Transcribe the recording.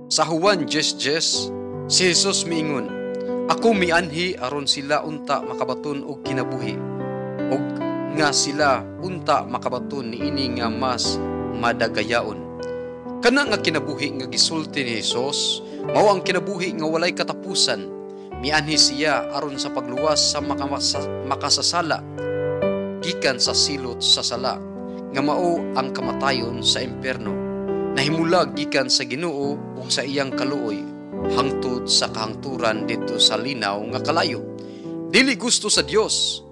Sa Juan 10:10, si Jesus miingon, "Ako mianhi aron sila unta makabaton og kinabuhi, ug nga sila unta makabaton niini nga mas madagayaon." Kana nga kinabuhi nga gisulti ni Jesus, mao ang kinabuhi nga walay katapusan. Mianhi siya aron sa pagluwas sa makasasala gikan sa silot sa sala, nga mao ang kamatayon sa impyerno. Nahimulag gikan sa Ginoo ug sa iyang kaluoy hangtod sa kahangturan dito sa linaw nga kalayo. Dili gusto sa Dios